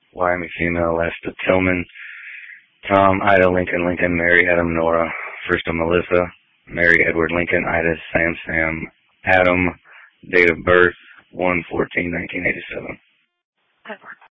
Wyoming female, last of Tillman. Tom, Ida, Lincoln, Lincoln, Mary, Adam, Nora. First of Melissa, Mary, Edward, Lincoln, Ida, Sam, Sam, Adam. Date of birth, 1/14/1987.